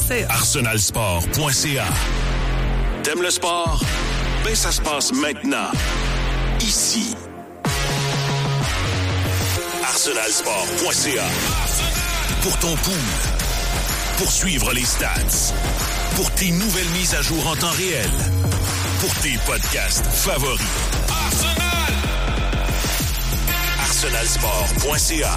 arsenalsport.ca. arsenalsport.ca. T'aimes le sport? Ben, ça se passe maintenant. Ici. arsenalsport.ca. Pour ton pool. Pour suivre les stats. Pour tes nouvelles mises à jour en temps réel. Pour tes podcasts favoris. arsenalsport.ca.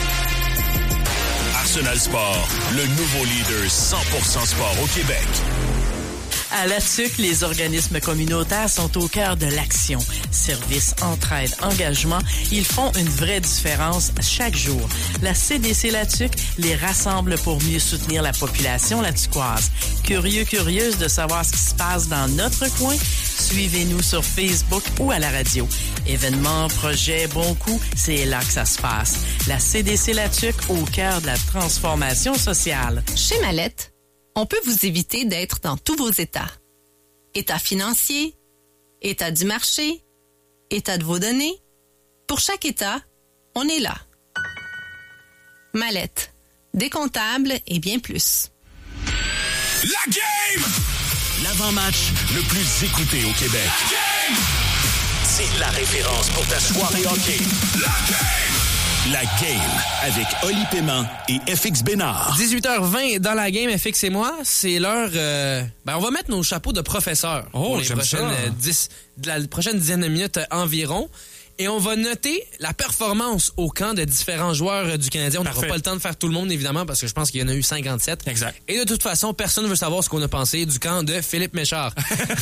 Arsenal Sport, le nouveau leader 100% sport au Québec. À La Tuque, les organismes communautaires sont au cœur de l'action. Service, entraide, engagement, ils font une vraie différence chaque jour. La CDC La Tuque les rassemble pour mieux soutenir la population latuquoise. Curieuse de savoir ce qui se passe dans notre coin? Suivez-nous sur Facebook ou à la radio. Événements, projets, bons coups, c'est là que ça se passe. La CDC La Tuque au cœur de la transformation sociale. Chez Mallette, on peut vous éviter d'être dans tous vos états. État financier, état du marché, état de vos données. Pour chaque état, on est là. Mallette, décomptable et bien plus. La game! L'avant-match le plus écouté au Québec. La game! C'est la référence pour ta soirée hockey. La game! La game avec Oli Paiement et FX Bénard. 18h20 dans la game, FX et moi, c'est l'heure... on va mettre nos chapeaux de professeurs pour les prochaines dizaines de minutes environ. Et on va noter la performance au camp de différents joueurs du Canadien. On n'aura pas le temps de faire tout le monde, évidemment, parce que je pense qu'il y en a eu 57. Exact. Et de toute façon, personne ne veut savoir ce qu'on a pensé du camp de Philippe Méchard.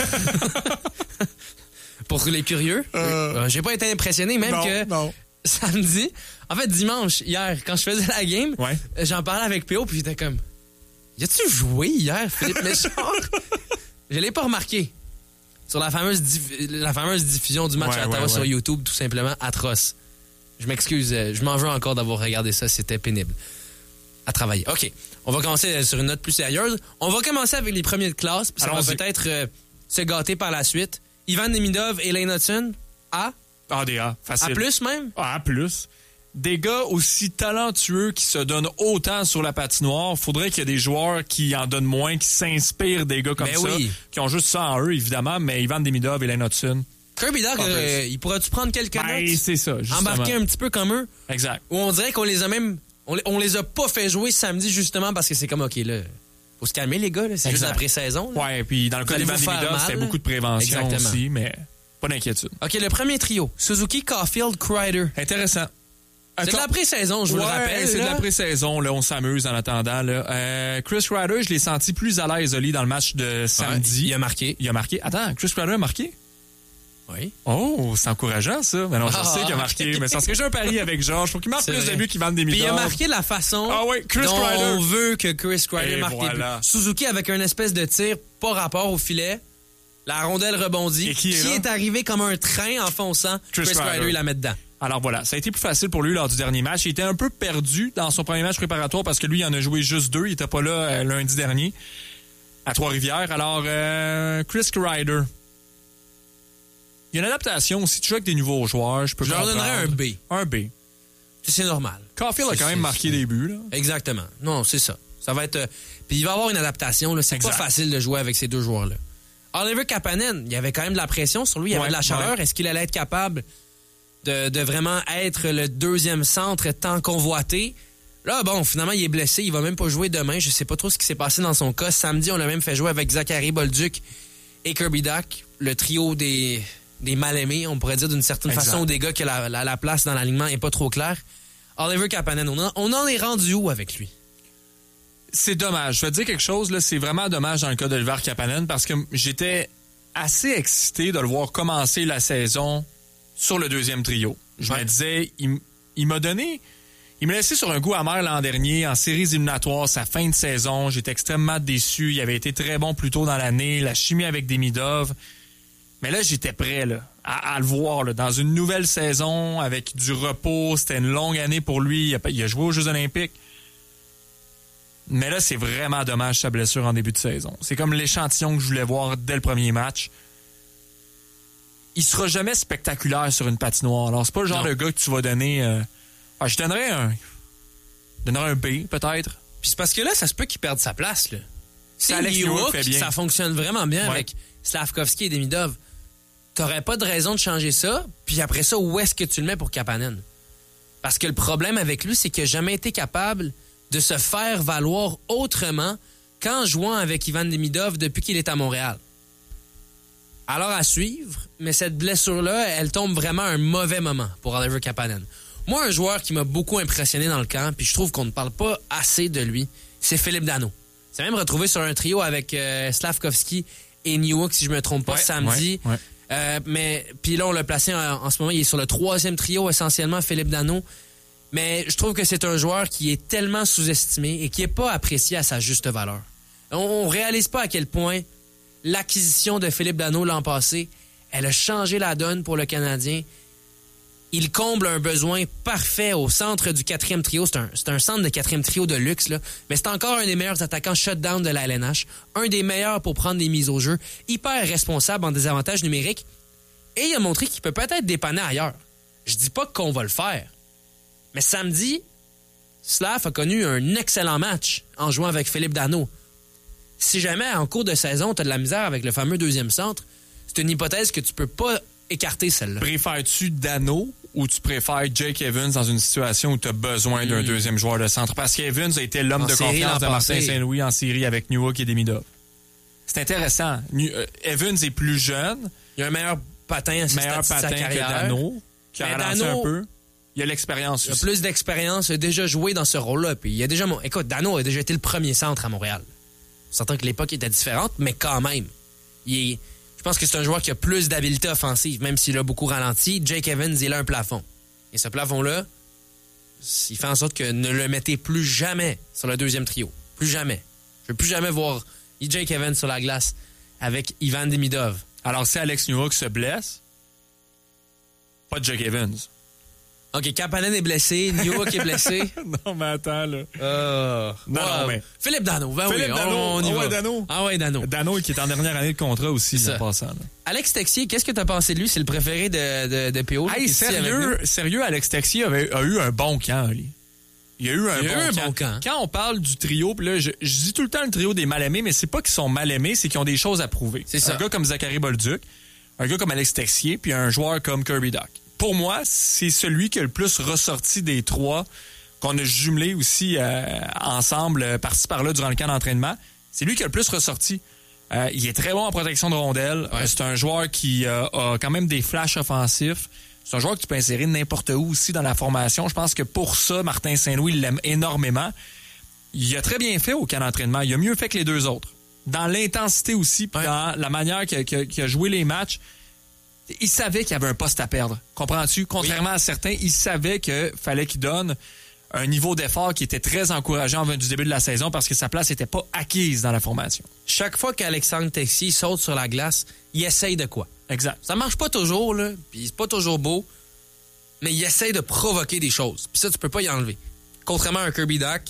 Pour les curieux, j'ai pas été impressionné, même samedi... En fait, dimanche, hier, quand je faisais la game, j'en parlais avec P.O. puis j'étais comme... Y a-tu joué hier, Philippe Méchard? Je l'ai pas remarqué. Sur la fameuse diffusion du match à Ottawa sur YouTube, tout simplement atroce. Je m'excuse, je m'en veux encore d'avoir regardé ça, c'était pénible. À travailler. OK, on va commencer sur une note plus sérieuse. On va commencer avec les premiers de classe, puis ça va peut-être se gâter par la suite. Ivan Demidov et Lane Hudson, A. Des A, facile. A plus même? A plus. Des gars aussi talentueux qui se donnent autant sur la patinoire, faudrait qu'il y ait des joueurs qui en donnent moins, qui s'inspirent des gars comme ça, qui ont juste ça en eux, évidemment, mais Ivan Demidov et Lane Hudson. Kirby Dog, il pourrait-tu prendre quelques notes? C'est ça, justement. Embarquer un petit peu comme eux? Exact. Ou on dirait qu'on les a même... On les a pas fait jouer samedi, justement, parce que c'est comme, OK, là... Faut se calmer, les gars, là. C'est juste la pré-saison. Là. Ouais, puis dans le cas d'Ivan Demidov, c'était beaucoup de prévention aussi, mais pas d'inquiétude. OK, le premier trio. Suzuki, Caulfield, Kreider. Intéressant. C'est de la pré-saison, je vous le rappelle. C'est de la pré-saison, là, on s'amuse en attendant. Là. Chris Kreider, je l'ai senti plus à l'aise, Oli, dans le match de samedi. Il a marqué. Attends, Chris Kreider a marqué? Oui. Oh, c'est encourageant, ça. Mais non, je sais qu'il a marqué. Mais c'est parce que j'ai un pari avec Georges. Faut qu'il marque plus de buts qu'il vende des millions. Puis il a marqué la façon dont on veut que Chris Kreider marque des buts. Suzuki avec un espèce de tir pas rapport au filet. La rondelle rebondit. Et qui est arrivé comme un train en fonçant. Chris Kreider, il la met dedans. Alors voilà, ça a été plus facile pour lui lors du dernier match. Il était un peu perdu dans son premier match préparatoire parce que lui, il en a joué juste 2. Il était pas là lundi dernier à Trois-Rivières. Alors, Chris Kreider. Il y a une adaptation. Si tu joues avec des nouveaux joueurs, je leur donnerais un B. Un B. C'est normal. Caulfield a quand même marqué des buts. Là. Exactement. Non, c'est ça. Ça va être... Puis il va y avoir une adaptation. Là. C'est pas facile de jouer avec ces deux joueurs-là. Oliver Kapanen, il y avait quand même de la pression sur lui. Il y avait de la chaleur. Ouais. Est-ce qu'il allait être capable de vraiment être le deuxième centre tant convoité? Là, bon, finalement, il est blessé. Il va même pas jouer demain. Je sais pas trop ce qui s'est passé dans son cas. Samedi, on l'a même fait jouer avec Zachary Bolduc et Kirby Dach, le trio des mal-aimés, on pourrait dire d'une certaine façon, ou des gars que la place dans l'alignement est pas trop claire. Oliver Kapanen, on en est rendu où avec lui? C'est dommage. Je vais te dire quelque chose, là, c'est vraiment dommage dans le cas d'Oliver Kapanen parce que j'étais assez excité de le voir commencer la saison sur le deuxième trio. Je me disais, il m'a laissé sur un goût amer l'an dernier en séries éliminatoires, sa fin de saison. J'étais extrêmement déçu. Il avait été très bon plus tôt dans l'année, la chimie avec Demidov. Mais là, j'étais prêt là, à le voir là, dans une nouvelle saison avec du repos. C'était une longue année pour lui. Il a joué aux Jeux olympiques. Mais là, c'est vraiment dommage sa blessure en début de saison. C'est comme l'échantillon que je voulais voir dès le premier match. Il sera jamais spectaculaire sur une patinoire. Alors, c'est pas le genre de gars que tu vas donner... je donnerais un B, peut-être. Puis c'est parce que là, ça se peut qu'il perde sa place, là. Si Newhook, ça fonctionne vraiment bien avec Slavkovski et Demidov. T'aurais pas de raison de changer ça. Puis après ça, où est-ce que tu le mets pour Kapanen? Parce que le problème avec lui, c'est qu'il n'a jamais été capable de se faire valoir autrement qu'en jouant avec Ivan Demidov depuis qu'il est à Montréal. Alors à suivre, mais cette blessure-là, elle tombe vraiment à un mauvais moment pour Oliver Kapanen. Moi, un joueur qui m'a beaucoup impressionné dans le camp, puis je trouve qu'on ne parle pas assez de lui, c'est Philippe Danault. Il s'est même retrouvé sur un trio avec Slavkovski et Newhook, si je me trompe pas, samedi. Mais puis là, on l'a placé en ce moment, il est sur le 3e trio essentiellement, Philippe Danault. Mais je trouve que c'est un joueur qui est tellement sous-estimé et qui n'est pas apprécié à sa juste valeur. On réalise pas à quel point l'acquisition de Philippe Danault l'an passé, elle a changé la donne pour le Canadien. Il comble un besoin parfait au centre du 4e trio. C'est un centre de 4e trio de luxe, là. Mais c'est encore un des meilleurs attaquants shutdown de la LNH. Un des meilleurs pour prendre des mises au jeu. Hyper responsable en désavantage numérique. Et il a montré qu'il peut peut-être dépanner ailleurs. Je dis pas qu'on va le faire. Mais samedi, Slav a connu un excellent match en jouant avec Philippe Danault. Si jamais, en cours de saison, tu as de la misère avec le fameux 2e centre, c'est une hypothèse que tu peux pas écarter, celle-là. Préfères-tu Danault ou tu préfères Jake Evans dans une situation où tu as besoin d'un 2e joueur de centre? Parce qu'Evans a été l'homme de confiance de Martin Saint-Louis en série avec Newhook et Demidov. C'est intéressant. Evans est plus jeune. Il a un meilleur patin à sa carrière. Que Danault, qui a ralenti un peu. Il a l'expérience aussi. Il a plus d'expérience, il a déjà joué dans ce rôle-là. Puis il a déjà, écoute, Danault a déjà été le premier centre à Montréal. On s'entend que l'époque était différente, mais quand même. Je pense que c'est un joueur qui a plus d'habileté offensive, même s'il a beaucoup ralenti. Jake Evans, il a un plafond. Et ce plafond-là, il fait en sorte que ne le mettez plus jamais sur le 2e trio. Plus jamais. Je ne veux plus jamais voir Jake Evans sur la glace avec Ivan Demidov. Alors, si Alex Newhook se blesse, pas de Jake Evans. OK, Kapanen est blessé, Newhook est blessé. Non, mais attends, là. Non, mais... Philippe Danault, on y va. Danault. Ah ouais, Danault. Danault qui est en dernière année de contrat aussi, en passant. Là. Alex Texier, qu'est-ce que tu as pensé de lui? C'est le préféré de PO. Hey, sérieux, Alex Texier a eu un bon camp, lui. Il a eu un bon camp. Quand on parle du trio, puis là, je dis tout le temps le trio des mal-aimés, mais c'est pas qu'ils sont mal-aimés, c'est qu'ils ont des choses à prouver. C'est ça. Un gars comme Zachary Bolduc, un gars comme Alex Texier, puis un joueur comme Kirby Dach. Pour moi, c'est celui qui a le plus ressorti des trois, qu'on a jumelé aussi ensemble, par-ci par-là, durant le camp d'entraînement. C'est lui qui a le plus ressorti. Il est très bon en protection de rondelles. Ouais. C'est un joueur qui a quand même des flashs offensifs. C'est un joueur que tu peux insérer n'importe où aussi dans la formation. Je pense que pour ça, Martin Saint-Louis l'aime énormément. Il a très bien fait au camp d'entraînement. Il a mieux fait que les deux autres. Dans l'intensité aussi, puis dans la manière qu'il a joué les matchs. Il savait qu'il y avait un poste à perdre. Comprends-tu? Contrairement à certains, il savait qu'il fallait qu'il donne un niveau d'effort qui était très encourageant du début de la saison parce que sa place n'était pas acquise dans la formation. Chaque fois qu'Alexandre Texier saute sur la glace, il essaye de quoi? Exact. Ça marche pas toujours, là, puis c'est pas toujours beau, mais il essaye de provoquer des choses. Puis ça, tu peux pas y enlever. Contrairement à un Kirby Dach,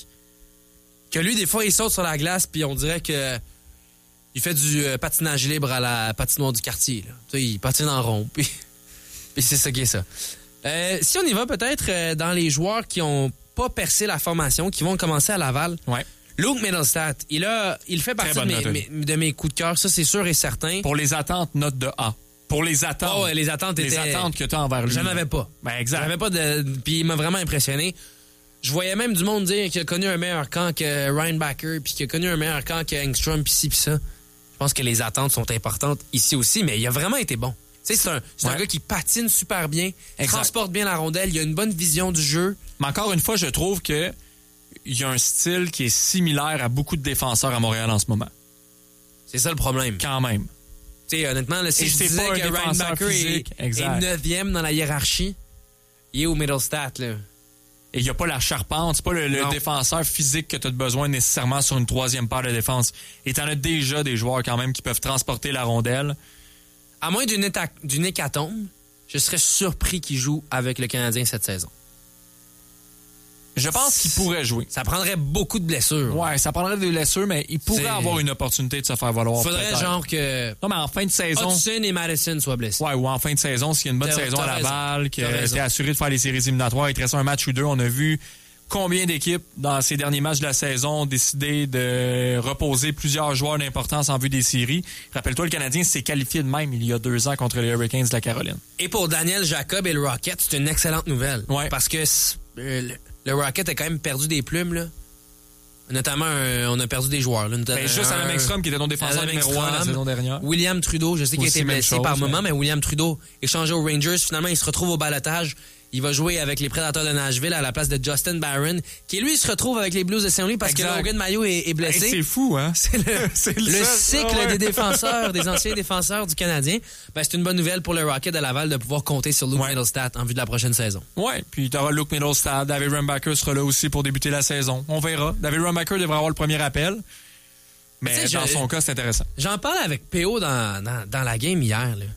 que lui, des fois, il saute sur la glace, puis on dirait que il fait du patinage libre à la patinoire du quartier. Là. Tu sais, il patine en rond, puis c'est ça qui est ça. Si on y va peut-être dans les joueurs qui ont pas percé la formation, qui vont commencer à Laval. Ouais. Luke Mittelstadt, il fait partie de mes coups de cœur, ça c'est sûr et certain. Pour les attentes, note de A. Pour les attentes. Oh, les attentes que tu as envers lui. J'en avais pas. Ben, exact. J'avais pas puis il m'a vraiment impressionné. Je voyais même du monde dire qu'il a connu un meilleur camp que Ryan Backer, puis qu'il a connu un meilleur camp que Engstrom, puis ci, puis ça. Je pense que les attentes sont importantes ici aussi, mais il a vraiment été bon. Tu sais, c'est un gars qui patine super bien, transporte bien la rondelle, il a une bonne vision du jeu. Mais encore une fois, je trouve que il y a un style qui est similaire à beaucoup de défenseurs à Montréal en ce moment. C'est ça le problème. Quand même. Tu sais, honnêtement, là, si je disais que Ryan Backer est 9e dans la hiérarchie, il est au Mittelstadt, là. Et il n'y a pas la charpente, c'est pas le défenseur physique que tu as besoin nécessairement sur une 3e paire de défense. Et tu en as déjà des joueurs quand même qui peuvent transporter la rondelle. À moins d'une hécatombe, je serais surpris qu'il joue avec le Canadien cette saison. Je pense qu'il pourrait jouer. Ça prendrait beaucoup de blessures. Ouais, ça prendrait des blessures, mais il pourrait avoir une opportunité de se faire valoir. Faudrait genre que... Non, mais en fin de saison... Hudson et Madison soient blessés. Ouais, ou en fin de saison, s'il y a une bonne saison à Laval, que t'es assuré de faire les séries éliminatoires, il te reste un match ou deux. On a vu Combien d'équipes, dans ces derniers matchs de la saison, ont décidé de reposer plusieurs joueurs d'importance en vue des séries? Rappelle-toi, le Canadien s'est qualifié de même il y a 2 ans contre les Hurricanes de la Caroline. Et pour Daniel Jacob et le Rocket, c'est une excellente nouvelle. Ouais. Parce que le Rocket a quand même perdu des plumes, là. Notamment, on a perdu des joueurs. Là. Juste Adam Ekstrom, qui était ton défenseur numéro 1 la saison dernière. William Trudeau, je sais qu'il a été blessé par moment, mais William Trudeau, échangé aux Rangers, finalement, il se retrouve au balotage. Il va jouer avec les Prédateurs de Nashville à la place de Justin Barron, qui lui se retrouve avec les Blues de Saint-Louis parce que Logan Mailloux est blessé. Hey, c'est fou, hein? C'est le cycle des défenseurs, des anciens défenseurs du Canadien. Ben, c'est une bonne nouvelle pour le Rocket de Laval de pouvoir compter sur Luke Mittelstadt en vue de la prochaine saison. Ouais, puis tu auras Luke Mittelstadt, David Rumbacker sera là aussi pour débuter la saison. On verra. David Rumbacker devrait avoir le premier appel. Mais dans son cas, c'est intéressant. J'en parlais avec PO dans la game hier, là.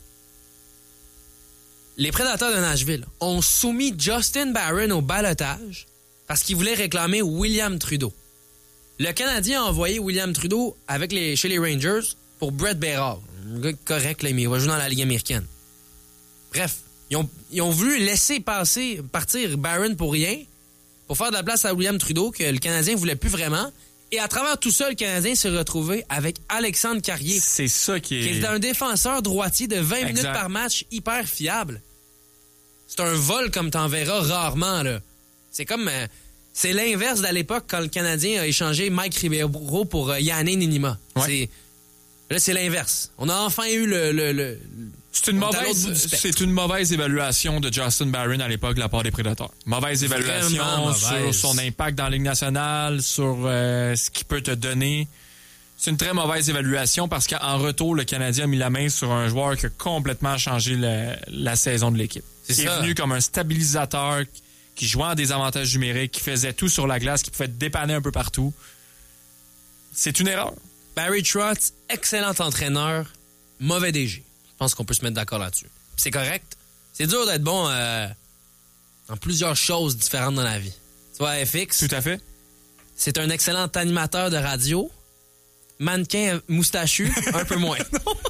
Les Prédateurs de Nashville ont soumis Justin Barron au balotage parce qu'ils voulaient réclamer William Trudeau. Le Canadien a envoyé William Trudeau chez les Rangers pour Brett Bérard. Un gars correct, là, mais il va jouer dans la Ligue américaine. Bref, ils ont voulu laisser partir Barron pour rien, pour faire de la place à William Trudeau, que le Canadien voulait plus vraiment. Et à travers tout ça, le Canadien s'est retrouvé avec Alexandre Carrier. C'est ça qui est un défenseur droitier de 20 minutes par match, hyper fiable. C'est un vol comme t'en verras rarement, là. C'est comme... c'est l'inverse d'à l'époque quand le Canadien a échangé Mike Ribeiro pour Yanné Ninima. Ouais. Là, c'est l'inverse. On a enfin eu C'est une mauvaise évaluation de Justin Barron à l'époque de la part des Prédateurs. Mauvaise évaluation sur son impact dans la Ligue nationale, sur ce qu'il peut te donner. C'est une très mauvaise évaluation parce qu'en retour, le Canadien a mis la main sur un joueur qui a complètement changé la saison de l'équipe. Il est venu comme un stabilisateur qui jouait en désavantage numérique, qui faisait tout sur la glace, qui pouvait te dépanner un peu partout. C'est une erreur. Barry Trotz, excellent entraîneur, mauvais DG. Je pense qu'on peut se mettre d'accord là-dessus. C'est correct. C'est dur d'être bon en plusieurs choses différentes dans la vie. Tu vois, FX. Tout à fait. C'est un excellent animateur de radio. Mannequin moustachu, un peu moins.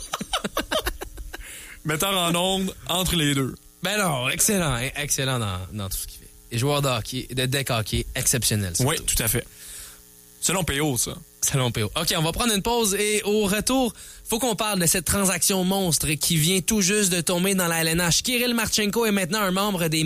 Metteur en ondes entre les deux. Ben non, excellent dans tout ce qu'il fait. Et joueur de hockey, de deck hockey, exceptionnel. Oui, tout à fait. Selon PO, ça. Selon PO. OK, on va prendre une pause et au retour, faut qu'on parle de cette transaction monstre qui vient tout juste de tomber dans la LNH. Kirill Marchenko est maintenant un membre des